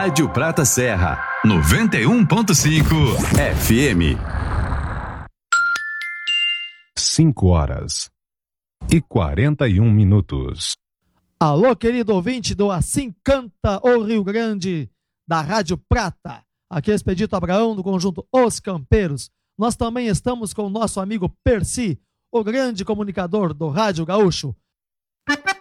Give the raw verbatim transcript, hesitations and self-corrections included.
Rádio Prata Serra, noventa e um ponto cinco F M. cinco horas e quarenta e um minutos. Alô, querido ouvinte do Assim Canta o Rio Grande, da Rádio Prata. Aqui é Expedito Abraão, do conjunto Os Campeiros. Nós também estamos com o nosso amigo Percy, o grande comunicador do Rádio Gaúcho.